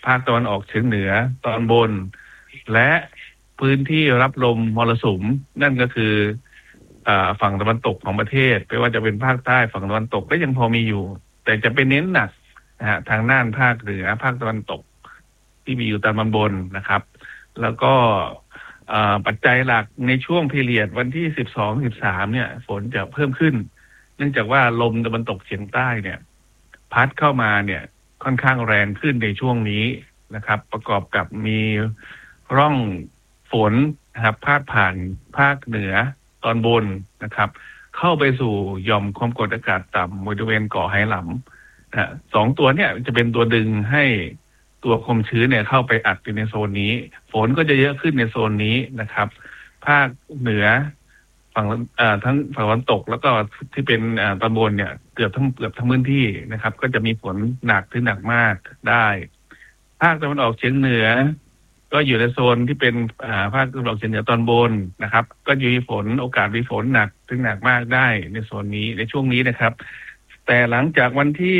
ภาคตะวันออกเฉียงเหนือตอนบนและพื้นที่รับลมมรสุมนั่นก็คือฝั่งตะวันตกของประเทศไม่ว่าจะเป็นภาคใต้ฝั่งตะวันตกก็ยังพอมีอยู่แต่จะเป็นเน้นหนักนะฮะทางด้านภาคเหนือภาคตะวันตกที่มีอยู่ตอนบนนะครับแล้วก็ปัจจัยหลักในช่วงพีเรียดวันที่12-13เนี่ยฝนจะเพิ่มขึ้นเนื่องจากว่าลมตะวันตกเฉียงใต้เนี่ยพัดเข้ามาเนี่ยค่อนข้างแรงขึ้นในช่วงนี้นะครับประกอบกับมีร่องฝนนะครับพาดผ่านภาคเหนือตอนบนนะครับเข้าไปสู่หย่อมความกดอากาศต่ำบริเวณเกาะไหหลำนะสองตัวเนี่ยจะเป็นตัวดึงให้ตัวความชื้นเนี่ยเข้าไปอัดอยู่ในโซนนี้ฝนก็จะเยอะขึ้นในโซนนี้นะครับภาคเหนือฝั่งทั้งฝั่งตะวันตกแล้วก็ที่เป็นตอนบนเนี่ยเกือบทั้งพื้นที่นะครับก็จะมีฝนหนักถึงหนักมากได้ภาคตะวันออกเฉียงเหนือก็อยู่ในโซนที่เป็นภาคตะวันออกเฉียงเหนือตอนบนนะครับก็มีฝนโอกาสมีฝนหนักถึงหนักมากได้ในโซนนี้ในช่วงนี้นะครับแต่หลังจากวันที่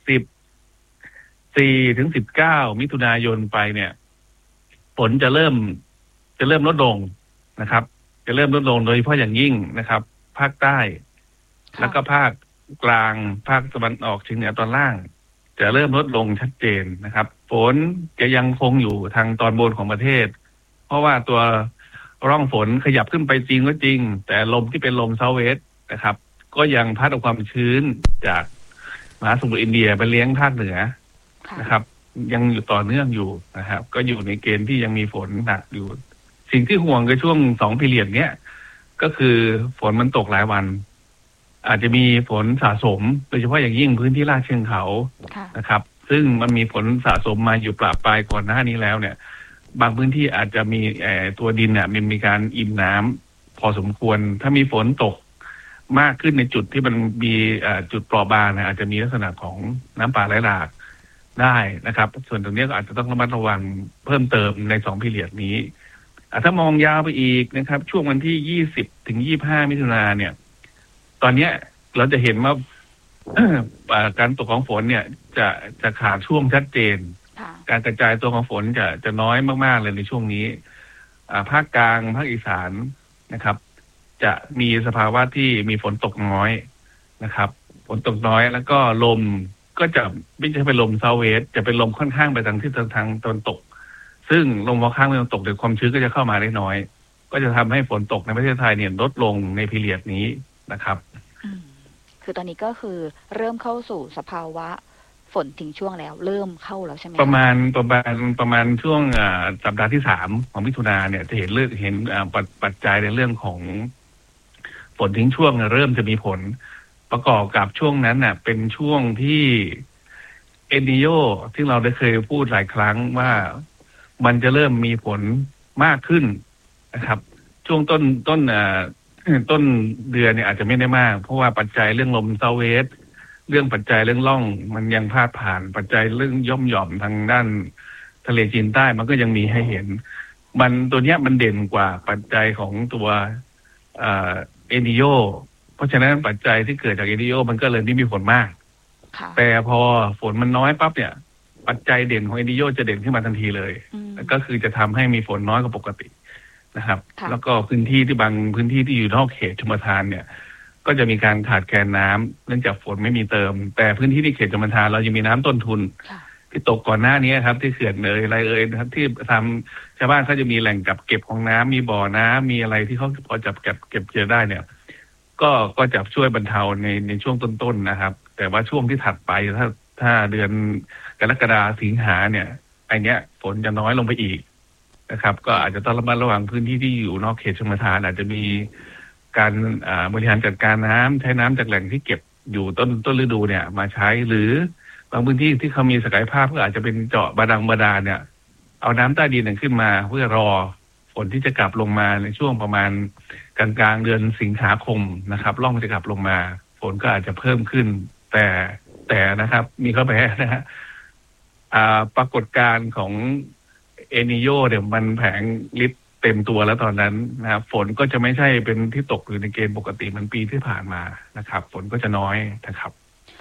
4-19 มิถุนายนไปเนี่ยฝนจะเริ่มลดลงนะครับจะเริ่มลดลงโดยเฉพาะอย่างยิ่งนะครับภาคใต้แล้วก็ภาคกลางภาคตะวันออกเฉียงเหนือตอนล่างจะเริ่มลดลงชัดเจนนะครับฝนจะยังคงอยู่ทางตอนบนของประเทศเพราะว่าตัวร่องฝนขยับขึ้นไปจริงก็จริงแต่ลมที่เป็นลมเซาท์เวสต์นะครับก็ยังพัดเอาความชื้นจากมหาสมุทรอินเดียไปเลี้ยงภาคเหนือนะครับยังอยู่ต่อเนื่องอยู่นะครับก็อยู่ในเกณฑ์ที่ยังมีฝนหนักอยู่สิ่งที่ห่วงในช่วง2พีเรียดเนี้ยก็คือฝนมันตกหลายวันอาจจะมีฝนสะสมโดยเฉพาะอย่างยิ่งพื้นที่ลาดเชิงเขานะครับซึ่งมันมีฝนสะสมมาอยู่ปราบปลายก่อนหน้านี้แล้วเนี่ยบางพื้นที่อาจจะมีตัวดินเนี่ยมีการอิ่มน้ำพอสมควรถ้ามีฝนตกมากขึ้นในจุดที่มันมีจุดเปราะบางอาจจะมีลักษณะของน้ำป่าไหลหลากได้นะครับส่วนตรงนี้ก็อาจจะต้องระมัดระวังเพิ่มเติมใน2พีเรียดนี้ถ้ามองยาวไปอีกนะครับช่วงวันที่20-25 มิถุนายนเนี่ยตอนนี้เราจะเห็นว่า การตกของฝนเนี่ยจะขาดช่วงชัดเจนการกระจายตัวของฝนจะน้อยมากๆเลยในช่วงนี้ภาคกลางภาคอีสานนะครับจะมีสภาวะที่มีฝนตกน้อยนะครับฝนตกน้อยแล้วก็ลมก็จะไม่ใช่เป็นลมเซาท์เวสต์จะเป็นลมค่อนข้างไปทางที่ทางตะวันตกซึ่งลมค่อนข้างไปตะวันตกเดี๋ยวความชื้นก็จะเข้ามาได้น้อยก็จะทำให้ฝนตกในประเทศไทยเนี่ยลดลงในพีเรียดนี้นะครับคือตอนนี้ก็คือเริ่มเข้าสู่สภาวะฝนทิ้งช่วงแล้วเริ่มเข้าแล้วใช่ไหมประมาณช่วงสัปดาห์ที่3ของมิถุนายนเนี่ยจะเห็นปัจจัยในเรื่องของฝนทิ้งช่วงเริ่มจะมีผลประกอบกับช่วงนั้นน่ะเป็นช่วงที่เอลนีโญที่เราได้เคยพูดหลายครั้งว่ามันจะเริ่มมีผลมากขึ้นนะครับช่วงต้นเดือนเนี่ยอาจจะไม่ได้มากเพราะว่าปัจจัยเรื่องลมเซาท์เวสต์เรื่องปัจจัยเรื่องร่องมันยังพาดผ่านปัจจัยเรื่องย่อมหย่อมทางด้านทะเลจีนใต้มันก็ยังมีให้เห็นมันตัวเนี้ยมันเด่นกว่าปัจจัยของตัวเอลนีโญเพราะฉะนั้นปัจจัยที่เกิดจากเอลนีโญมันก็เลยไม่มีผลมากแต่พอฝนมันน้อยปั๊บเนี่ยปัจจัยเด่นของเอลนีโญจะเด่นขึ้นมาทันทีเลยก็คือจะทำให้มีฝนน้อยกว่าปกตินะครับแล้วก็พื้นที่ที่บางพื้นที่ที่อยู่นอกเขตชลประทานเนี่ยก็จะมีการขาดแคลนน้ำเนื่องจากฝนไม่มีเติมแต่พื้นที่ที่เขตชลประทานเรายังมีน้ำต้นทุนที่ตกก่อนหน้านี้ครับที่เขื่อนอะไรนะครับที่ทำชาวบ้านเขาจะมีแหล่งกักเก็บของน้ำมีบ่อน้ำมีอะไรที่เขาพอจับเก็บเกี่ยวได้เนี่ยก็จะช่วยบรรเทาในช่วงต้นๆนะครับแต่ว่าช่วงที่ถัดไปถ้าเดือนกรกฎาคมสิงหาเนี่ยไอเนี้ยฝนจะน้อยลงไปอีกนะครับก็อาจจะต้องระมัดระวังพื้นที่ที่อยู่นอกเขตชลประทานอาจจะมีการบริหารจัดการน้ำใช้น้ำจากแหล่งที่เก็บอยู่ต้นฤดูเนี่ยมาใช้หรือบางพื้นที่ที่เขามีศักยภาพก็อาจจะเป็นเจาะบาดาลเนี่ยเอาน้ำใต้ดินขึ้นมาเพื่อรอฝนที่จะกลับลงมาในช่วงประมาณกลางเดือนสิงหาคมนะครับร่องจะกลับลงมาฝนก็อาจจะเพิ่มขึ้นแต่นะครับมีข้อแม้นะฮะปรากฏการณ์ของเอลนีโญเนี่ยมันแผงฤทธิ์เต็มตัวแล้วตอนนั้นนะครับฝนก็จะไม่ใช่เป็นที่ตกอยู่ในเกณฑ์ปกติเหมือนปีที่ผ่านมานะครับฝนก็จะน้อยนะครับ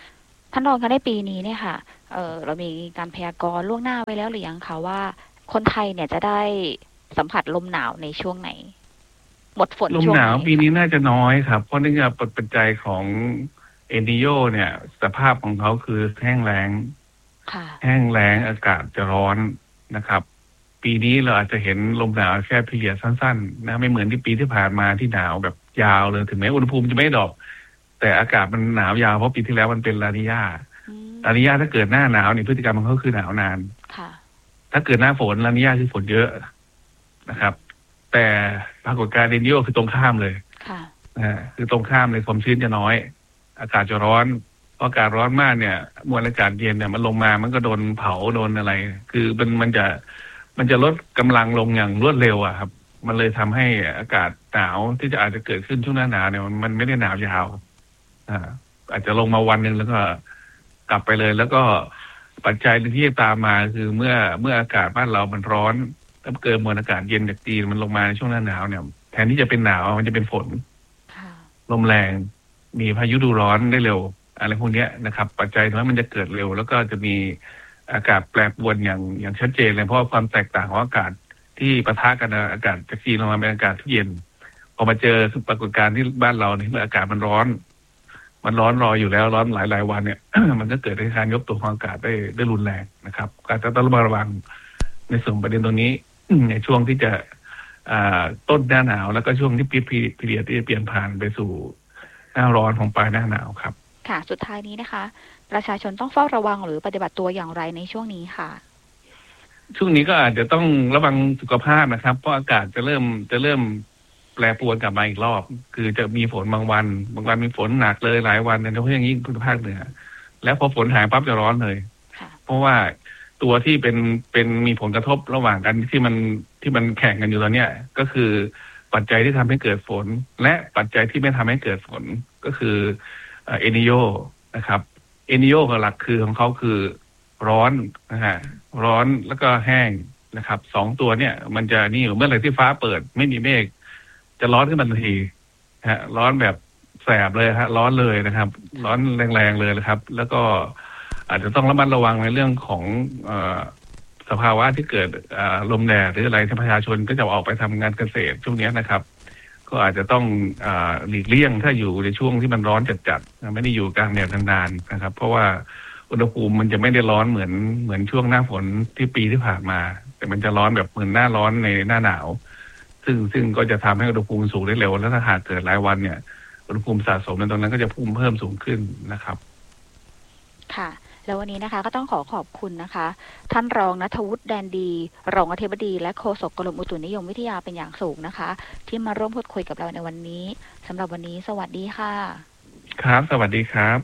ท่านรองคะในปีนี้เนี่ยค่ะเรามีการพยากรณ์ล่วงหน้าไว้แล้วหรือยังคะว่าคนไทยเนี่ยจะได้สัมผัสลมหนาวในช่วงไหนหมดฝนลมช่วงไหนหนาวปีนี้น่าจะน้อยครับเพราะเนื่องจากปัจจัยของเอลนีโญเนี่ยสภาพของเขาคือแห้งแล้งแห้งแล้งอากาศจะร้อนนะครับปีนี้เราอาจจะเห็นลมหนาวแค่พีเรียดสั้นๆนะไม่เหมือนที่ปีที่ผ่านมาที่หนาวแบบยาวเลยถึงแม้อุณหภูมิจะไม่ดรอปแต่อากาศมันหนาวยาวเพราะปีที่แล้วมันเป็นลานีญาถ้าเกิดหน้าหนาวเนี่ยพฤติกรรมมันก็คือหนาวนานถ้าเกิดหน้าฝนลานีญาคือฝนเยอะนะครับแต่ปรากฏการณ์เอลนีโญคือตรงข้ามเลยคือตรงข้ามเลยความชื้นจะน้อยอากาศจะร้อนพออากาศร้อนมากเนี่ยมวลอากาศเย็นเนี่ยมันลงมามันก็โดนเผาโดนอะไรคือมันจะลดกำลังลงอย่างรวดเร็วอะครับมันเลยทำให้อากาศหนาวที่จะอาจจะเกิดขึ้นช่วงหน้าหนาวเนี่ยมันไม่ได้หนาวยาวอาจจะลงมาวันนึงแล้วก็กลับไปเลยแล้วก็ปัจจัยที่ตามมาคือเมื่ออากาศบ้านเรามันร้อนแล้วเกิดมวลอากาศเย็นจากจีนมันลงมาในช่วงหน้าหนาวเนี่ยแทนที่จะเป็นหนาวมันจะเป็นฝนลมแรงมีพายุฤดูร้อนได้เร็วอะไรพวกนี้นะครับปัจจัยนั้นมันจะเกิดเร็วแล้วก็จะมีอากาศแปรปรวนอย่างชัดเจนเลยเพราะความแตกต่างของอากาศที่ปะทะกันอากาศจากจีนลงมาเป็นอากาศที่เย็นพอมาเจอปรากฏการณ์ที่บ้านเราเนี่ยเมื่ออากาศมันร้อนรออยู่แล้วร้อนหลายวันเนี่ย มันก็เกิดการยกตัวของอากาศได้รุนแรงนะครับการต้องระวังในส่วนประเด็นตรงนี้ ในช่วงที่จะต้นหน้าหนาวแล้วก็ช่วงที่พีเรียดที่จะเปลี่ยนผ่านไปสู่หน้าร้อนของปลายหน้าหนาวครับค่ะสุดท้ายนี้นะคะประชาชนต้องเฝ้าระวังหรือปฏิบัติตัวอย่างไรในช่วงนี้ค่ะช่วงนี้ก็อาจจะต้องระวังสุขภาพนะครับเพราะอากาศจะเริ่มแปรปรวนกลับมาอีกรอบคือจะมีฝนบางวันมีฝนหนักเลยหลายวันในโดยเฉพาะอย่างยิ่งภาคเหนือแล้วพอฝนหายปั๊บจะร้อนเลยเพราะว่าตัวที่เป็นมีผลกระทบระหว่างกันที่มันแข่งกันอยู่ตอนนี้ก็คือปัจจัยที่ทำให้เกิดฝนและปัจจัยที่ไม่ทำให้เกิดฝนก็คือเอลนีโญนะครับเอลนีโญหลักคือของเขาคือร้อนนะฮะร้อนแล้วก็แห้งนะครับสองตัวเนี่ยมันจะนี่เมื่อไหร่ที่ฟ้าเปิดไม่มีเมฆจะร้อนขึ้นมาทันทีฮะร้อนแบบแสบเลยฮะร้อนเลยนะครับร้อนแรงๆเลยนะครับแล้วก็อาจจะต้องระมัดระวังในเรื่องของสภาวะที่เกิดลมแดดหรืออะไรที่ประชาชนก็จะออกไปทำงานเกษตรช่วงนี้นะครับก็อาจจะต้องหลีกเลี่ยงถ้าอยู่ในช่วงที่มันร้อนจัดๆไม่ได้อยู่กลางแดดนานๆนะครับเพราะว่าอุณหภูมิมันจะไม่ได้ร้อนเหมือนช่วงหน้าฝนที่ปีที่ผ่านมาแต่มันจะร้อนแบบเหมือนหน้าร้อนในหน้าหนาวซึ่งก็จะทำให้อุณหภูมิสูงได้เร็วแล้วถ้าหากเกิดหลายวันเนี่ยอุณหภูมิสะสมในตรงนั้นก็จะพุ่งเพิ่มสูงขึ้นนะครับค่ะแล้ววันนี้นะคะก็ต้องขอบคุณนะคะท่านรองณัฐวุฒิแดนดีรองอธิบดีและโฆษกกรมอุตุนิยมวิทยาเป็นอย่างสูงนะคะที่มาร่วมพูดคุยกับเราในวันนี้สำหรับวันนี้สวัสดีค่ะครับสวัสดีครับ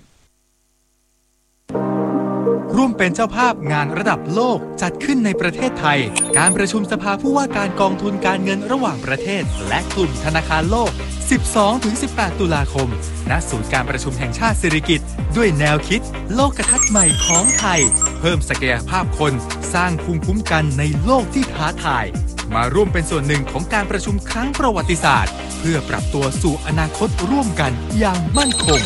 ร่วมเป็นเจ้าภาพงานระดับโลกจัดขึ้นในประเทศไทยการประชุมสภาผู้ว่าการกองทุนการเงินระหว่างประเทศและกลุ่มธนาคารโลก 12-18 ตุลาคมณศูนย์การประชุมแห่งชาติสิริกิติ์ด้วยแนวคิดโลกทัศน์ใหม่ของไทยเพิ่มศักยภาพคนสร้างภูมิคุ้มกันในโลกที่ท้าทายมาร่วมเป็นส่วนหนึ่งของการประชุมครั้งประวัติศาสตร์เพื่อปรับตัวสู่อนาคตร่วมกันอย่างมั่นคง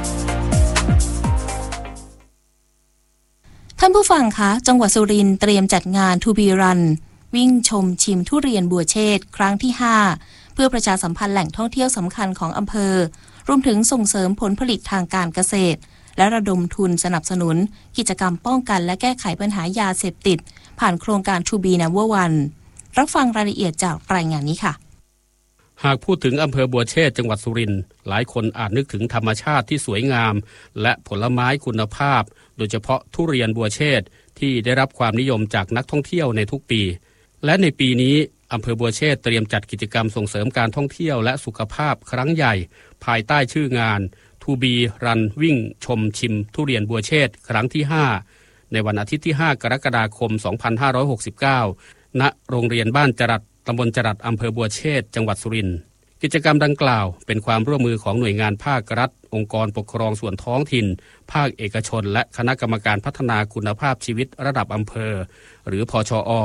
ท่านผู้ฟังคะจังหวัดสุรินทร์เตรียมจัดงาน To Be Run วิ่งชมชิมทุเรียนบัวเชษฐ์ครั้งที่ 5 เพื่อประชาสัมพันธ์แหล่งท่องเที่ยวสำคัญของอำเภอรวมถึงส่งเสริมผลผลิตทางการเกษตรและระดมทุนสนับสนุนกิจกรรมป้องกันและแก้ไขปัญหายาเสพติดผ่านโครงการ To Be Number One รับฟังรายละเอียดจากรายงานนี้ค่ะหากพูดถึงอำเภอบัวเชษฐ์จังหวัดสุรินทร์หลายคนอาจนึกถึงธรรมชาติที่สวยงามและผลไม้คุณภาพโดยเฉพาะทุเรียนบัวเชษฐ์ที่ได้รับความนิยมจากนักท่องเที่ยวในทุกปีและในปีนี้อำเภอบัวเชษฐ์เตรียมจัดกิจกรรมส่งเสริมการท่องเที่ยวและสุขภาพครั้งใหญ่ภายใต้ชื่องาน To Be Run วิ่งชมชิมทุเรียนบัวเชษฐ์ครั้งที่ 5ในวันอาทิตย์ที่ 5 กรกฎาคม 2569 ณ โรงเรียนบ้านจรัสตำบลจรัสอำเภอบัวเชษฐ์จังหวัดสุรินทร์กิจกรรมดังกล่าวเป็นความร่วมมือของหน่วยงานภาครัฐองค์กรปกครองส่วนท้องถิ่นภาคเอกชนและคณะกรรมการพัฒนาคุณภาพชีวิตระดับอำเภอหรือพชอ.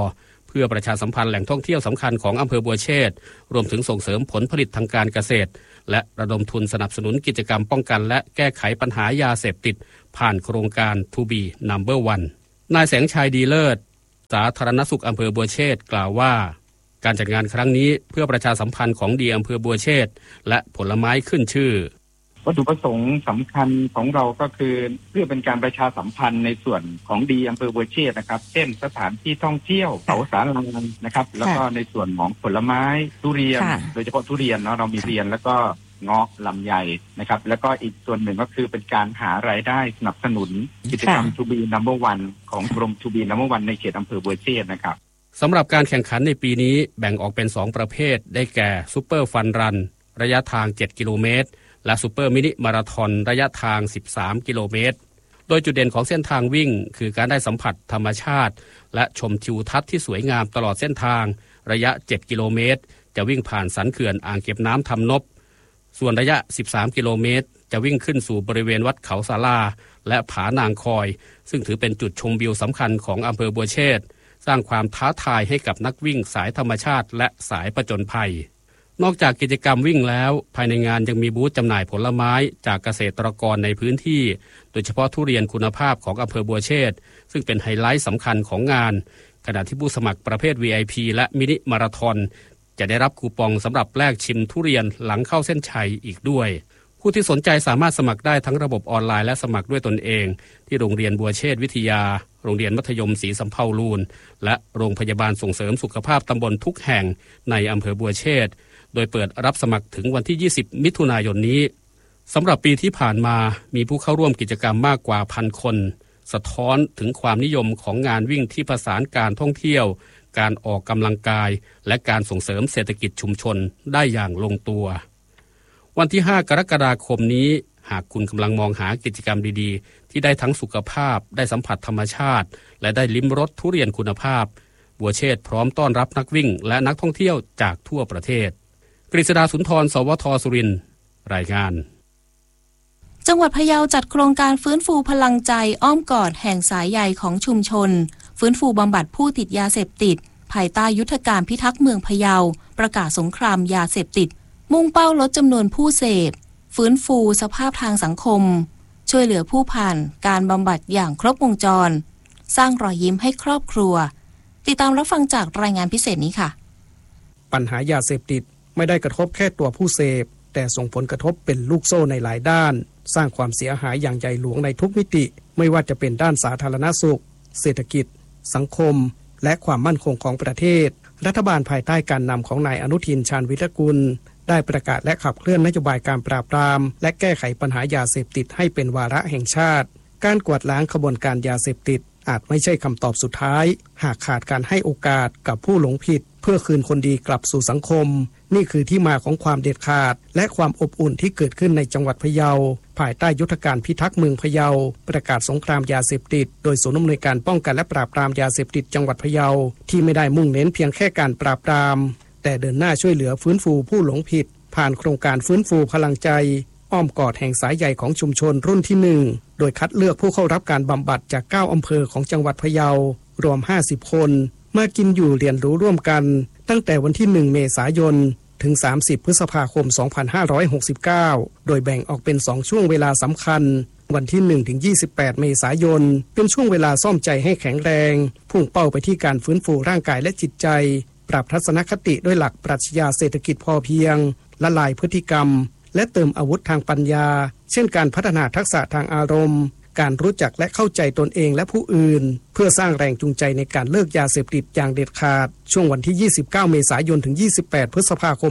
เพื่อประชาสัมพันธ์แหล่งท่องเที่ยวสำคัญของอำเภอบัวเชษฐ์รวมถึงส่งเสริมผลผลิตทางการเกษตรและระดมทุนสนับสนุนกิจกรรมป้องกันและแก้ไขปัญหายาเสพติดผ่านโครงการ To Be Number One นายแสงชัยดีเลิศสาธารณสุขอำเภอบัวเชษฐ์กล่าวว่าการจัดงานครั้งนี้เพื่อประชาสัมพันธ์ของดีอำเภอบัวเชษฐ์และผลไม้ขึ้นชื่อวัตถุประสงค์สำคัญของเราก็คือเพื่อเป็นการประชาสัมพันธ์ในส่วนของดีอำเภอบัวเชษฐ์นะครับเช่นสถานที่ท่องเที่ยวเขาสารานะครับแล้วก็ในส่วนของผลไม้ทุเรียนโดยเฉพาะทุเรียนเนาะเรามีเรียนแล้วก็เงาะลำไยนะครับแล้วก็อีกส่วนหนึ่งก็คือเป็นการหารายได้สนับสนุนกิจกรรม To Be Number One ของกรม To Be Number One ในเขตอำเภอบัวเชษฐ์นะครับสำหรับการแข่งขันในปีนี้แบ่งออกเป็น2ประเภทได้แก่ซุปเปอร์ฟันรันระยะทาง7กิโลเมตรและซุปเปอร์มินิมาราธอนระยะทาง13กิโลเมตรโดยจุดเด่นของเส้นทางวิ่งคือการได้สัมผัสธรรมชาติและชมทิวทัศน์ที่สวยงามตลอดเส้นทางระยะ7กิโลเมตรจะวิ่งผ่านสันเขื่อนอ่างเก็บน้ำทำนบส่วนระยะ13กิโลเมตรจะวิ่งขึ้นสู่บริเวณวัดเขาศาลาและผานางคอยซึ่งถือเป็นจุดชมวิวสำคัญของอำเภอบัวเชษฐ์สร้างความท้าทายให้กับนักวิ่งสายธรรมชาติและสายผจญภัยนอกจากกิจกรรมวิ่งแล้วภายในงานยังมีบูธจำหน่ายผลไม้จากเกษตรกรในพื้นที่โดยเฉพาะทุเรียนคุณภาพของอำเภอบัวเชษฐ์ซึ่งเป็นไฮไลท์สำคัญของงานขณะที่ผู้สมัครประเภท VIP และมินิมาราธอนจะได้รับคูปองสำหรับแลกชิมทุเรียนหลังเข้าเส้นชัยอีกด้วยผู้ที่สนใจสามารถสมัครได้ทั้งระบบออนไลน์และสมัครด้วยตนเองที่โรงเรียนบัวเชษฐ์วิทยาโรงเรียนมัธยมศรีสำเภาลูนและโรงพยาบาลส่งเสริมสุขภาพตำบลทุกแห่งในอำเภอบัวเชษฐ์โดยเปิดรับสมัครถึงวันที่20มิถุนายนนี้สำหรับปีที่ผ่านมามีผู้เข้าร่วมกิจกรรมมากกว่า 1,000 คนสะท้อนถึงความนิยมของงานวิ่งที่ผสานการท่องเที่ยวการออกกำลังกายและการส่งเสริมเศรษฐกิจชุมชนได้อย่างลงตัววันที่5กรกฎาคมนี้หากคุณกำลังมองหากิจกรรมดีๆที่ได้ทั้งสุขภาพได้สัมผัสธรรมชาติและได้ลิ้มรสทุเรียนคุณภาพบัวเชษฐ์พร้อมต้อนรับนักวิ่งและนักท่องเที่ยวจากทั่วประเทศกฤษดาสุนทรสวทสุรินทร์รายงานจังหวัดพะเยาจัดโครงการฟื้นฟูพลังใจอ้อมกอดแห่งสายใยของชุมชนฟื้นฟูบำบัดผู้ติดยาเสพติดภายใต้ยุทธการพิทักษ์เมืองพะเยาประกาศสงครามยาเสพติดมุ่งเป้าลดจำนวนผู้เสพฟื้นฟูสภาพทางสังคมช่วยเหลือผู้ผ่านการบำบัดอย่างครบวงจรสร้างรอยยิ้มให้ครอบครัวติดตามรับฟังจากรายงานพิเศษนี้ค่ะปัญหายาเสพติดไม่ได้กระทบแค่ตัวผู้เสพแต่ส่งผลกระทบเป็นลูกโซ่ในหลายด้านสร้างความเสียหายอย่างใหญ่หลวงในทุกมิติไม่ว่าจะเป็นด้านสาธารณสุขเศรษฐกิจสังคมและความมั่นคงของประเทศรัฐบาลภายใต้การนำของนายอนุทินชาญวิรกูลได้ประกาศและขับเคลื่อนนโยบายการปราบปรามและแก้ไขปัญหายาเสพติดให้เป็นวาระแห่งชาติการกวาดล้างขบวนการยาเสพติดอาจไม่ใช่คำตอบสุดท้ายหากขาดการให้โอกาสกับผู้หลงผิดเพื่อคืนคนดีกลับสู่สังคมนี่คือที่มาของความเด็ดขาดและความอบอุ่นที่เกิดขึ้นในจังหวัดพะเยาภายใต้ยุทธการพิทักษ์เมืองพะเยาประกาศสงครามยาเสพติดโดยศูนย์อำนวยการป้องกันและปราบปรามยาเสพติดจังหวัดพะเยาที่ไม่ได้มุ่งเน้นเพียงแค่การปราบปรามแต่เดินหน้าช่วยเหลือฟื้นฟูผู้หลงผิดผ่านโครงการฟื้นฟูพลังใจอ้อมกอดแห่งสายใยของชุมชนรุ่นที่1โดยคัดเลือกผู้เข้ารับการบำบัดจาก9อำเภอของจังหวัดพะเยารวม50คนมากินอยู่เรียนรู้ร่วมกันตั้งแต่วันที่1เมษายนถึง30พฤษภาคม2569โดยแบ่งออกเป็น2ช่วงเวลาสำคัญวันที่1ถึง28เมษายนเป็นช่วงเวลาซ่อมใจให้แข็งแรงพุ่งเป้าไปที่การฟื้นฟูร่างกายและจิตใจปรับทัศนคติด้วยหลักปรัชญาเศรษฐกิจพอเพียงละลายพฤติกรรมและเติมอาวุธทางปัญญาเช่นการพัฒนาทักษะทางอารมณ์การรู้จักและเข้าใจตนเองและผู้อื่นเพื่อสร้างแรงจูงใจในการเลิกยาเสพติดอย่างเด็ดขาดช่วงวันที่29เมษายนถึง28พฤษภาคม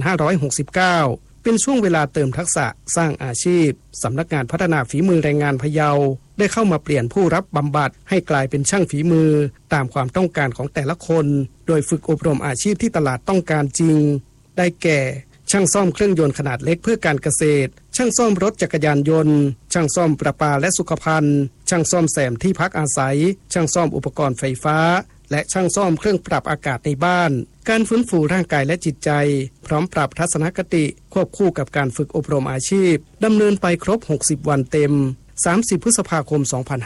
2569เป็นช่วงเวลาเติมทักษะสร้างอาชีพสำนักงานพัฒนาฝีมือแรงงานพะเยาได้เข้ามาเปลี่ยนผู้รับบำบัดให้กลายเป็นช่างฝีมือตามความต้องการของแต่ละคนโดยฝึกอบรมอาชีพที่ตลาดต้องการจริงได้แก่ช่างซ่อมเครื่องยนต์ขนาดเล็กเพื่อการเกษตรช่างซ่อมรถจักรยานยนต์ช่างซ่อมประปาและสุขภัณฑ์ช่างซ่อมแซมที่พักอาศัยช่างซ่อมอุปกรณ์ไฟฟ้าและช่างซ่อมเครื่องปรับอากาศในบ้านการฟื้นฟูร่างกายและจิตใจพร้อมปรับทัศนคติควบคู่กับการฝึกอบรมอาชีพดำเนินไปครบ60วันเต็ม 30 พฤษภาคม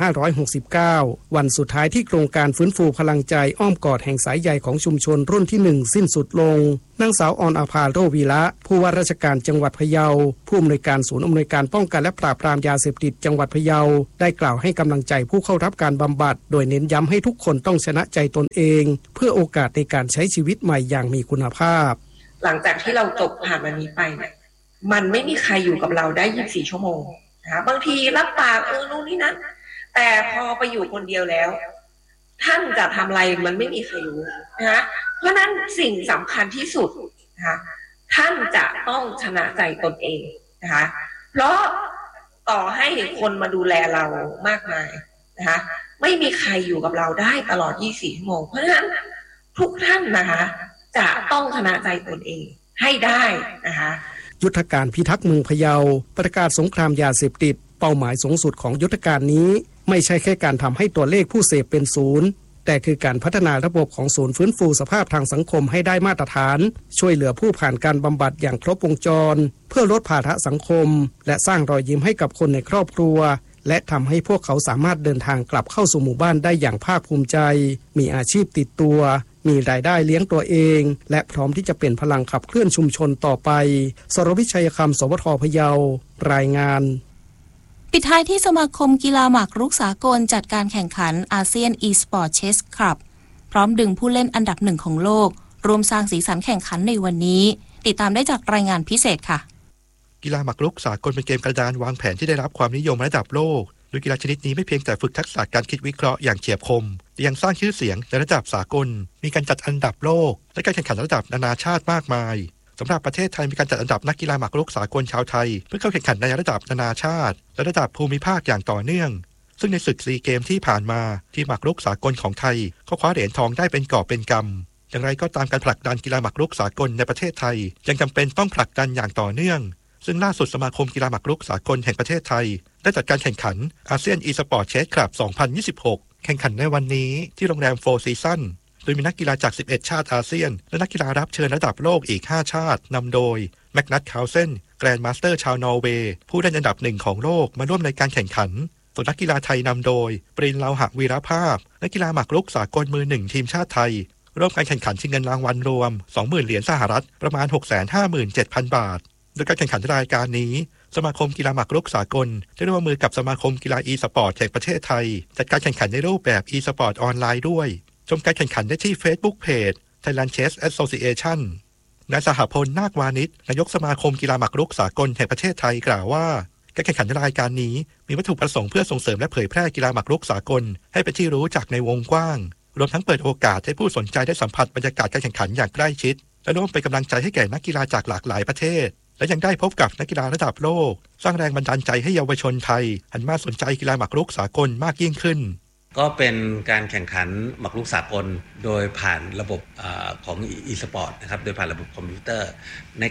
2569 วันสุดท้ายที่โครงการฟื้นฟูพลังใจอ้อมกอดแห่งสายใยของชุมชนรุ่นที่ 1 สิ้นสุดลงนางสาวออนอาภาโรวีระผู้ว่าราชการจังหวัดพะเยาผู้อำนวยการศูนย์อำนวยการป้องกันและปราบปรามยาเสพติดจังหวัดพะเยาได้กล่าวให้กำลังใจผู้เข้ารับการบำบัดโดยเน้นย้ำให้ทุกคนต้องชนะใจตนเองเพื่อโอกาสในการใช้ชีวิตใหม่อย่างมีคุณภาพหลังจากที่เราจบผ่านวันนี้ไปเนี่ยมันไม่มีใครอยู่กับเราได้24ชั่วโมงนะคะบางทีรับปากนู่นนี่นั่นแต่พอไปอยู่คนเดียวแล้วท่านจะทำอะไรมันไม่มีใครรู้นะคะเพราะนั้นสิ่งสำคัญที่สุดนะคะท่านจะต้องชนะใจตนเองนะคะเพราะต่อให้คนมาดูแลเรามากมายนะคะไม่มีใครอยู่กับเราได้ตลอด24ชั่วโมงเพราะฉะนั้นทุกท่านนะคะจะต้องชนะใจตนเองให้ได้นะคะยุทธการพิทักษ์เมืองพะเยาประกาศสงครามยาเสพติดเป้าหมายสูงสุดของยุทธการนี้ไม่ใช่แค่การทำให้ตัวเลขผู้เสพเป็นศูนย์แต่คือการพัฒนาระบบของศูนย์ฟื้นฟูสภาพทางสังคมให้ได้มาตรฐานช่วยเหลือผู้ผ่านการบำบัดอย่างครบวงจรเพื่อลดภาระสังคมและสร้างรอยยิ้มให้กับคนในครอบครัวและทำให้พวกเขาสามารถเดินทางกลับเข้าสู่หมู่บ้านได้อย่างภาคภูมิใจมีอาชีพติดตัวมีรายได้เลี้ยงตัวเองและพร้อมที่จะเป็นพลังขับเคลื่อนชุมชนต่อไปสรวิชัยคำสวทพะเยารายงานปิดท้ายที่สมาคมกีฬาหมากรุกสากลจัดการแข่งขันอาเซียน e-sport chess club พร้อมดึงผู้เล่นอันดับหนึ่งของโลกรวมสร้างสีสันแข่งขันในวันนี้ติดตามได้จากรายงานพิเศษค่ะกีฬาหมากรุกสากลเป็นเกมกระดานวางแผนที่ได้รับความนิยมระดับโลกโดยกีฬาชนิดนี้ไม่เพียงแต่ฝึกทักษะการคิดวิเคราะห์อย่างเฉียบคมแต่ยังสร้างชื่อเสียงในระดับสากลมีการจัดอันดับโลกและการแข่งขันระดับนานาชาติมากมายสำหรับประเทศไทยมีการจัดอันดับนักกีฬาหมากรุกสากลชาวไทยเพื่อเข้าแข่งขันในระดับนานาชาติและระดับภูมิภาคอย่างต่อเนื่องซึ่งในศึกซีเกมที่ผ่านมาที่หมากรุกสากลของไทยก็คว้าเหรียญทองได้เป็นกอบเป็นกำอย่างไรก็ตามการผลักดันกีฬาหมากรุกสากลในประเทศไทยยังจำเป็นต้องผลักดันอย่างต่อเนื่องซึ่งล่าสุดสมาคมกีฬาหมากรุกสากลแห่งประเทศไทยได้จัดการแข่งขันอาเซียน e-sport chess club 2026 แข่งขันในวันนี้ที่โรงแรม Four Seasons โดยมีนักกีฬาจาก 11 ชาติอาเซียนและนักกีฬารับเชิญระดับโลกอีก 5 ชาตินำโดยแมกนัส คาร์ลเซนแกรนด์มาสเตอร์ชาวนอร์เวย์ผู้เล่นอันดับหนึ่งของโลกมาร่วมในการแข่งขันส่วนนักกีฬาไทยนำโดยปริน เลาหะวีรภาพนักกีฬาหมากรุกสากลมือหนึ่งทีมชาติไทยร่วมการแข่งขันชิงเงินรางวัลรวม 20,000 เหรียญสหรัฐประมาณ 657,000 บาทโดยการแข่งขันรายการนี้สมาคมกีฬาหมากรุกสากลได้ร่วมมือกับสมาคมกีฬา e-sport แห่งประเทศไทยจัดการแข่งขันในรูปแบบ e-sport ออนไลน์ด้วยชมการแข่งขันได้ที่ Facebook Page Thailand Chess Association นายสหพล นาควานิชนายกสมาคมกีฬาหมากรุกสากลแห่งประเทศไทยกล่าวว่าการแข่งขันรายการนี้มีวัตถุประสงค์เพื่อส่งเสริมและเผยแพร่กีฬาหมากรุกสากลให้เป็นที่รู้จักในวงกว้างรวมทั้งเปิดโอกาสให้ผู้สนใจได้สัมผัสบรรยากาศการแข่งขันอย่างใกล้ชิดและร่วมเป็นกำลังใจให้แก่นักกีฬาจากหลากหลายประเทศและยังได้พบกับนักกีฬาระดับโลกสร้างแรงบันดาลใจให้เยาวชนไทยหันมาสนใจกีฬาหมากรุกสากลมากยิ่งขึ้นก็เป็นการแข่งขันหมากรุกสากลโดยผ่านระบบของ e-sport นะครับโดยผ่านระบบคอมพิวเตอร์ใน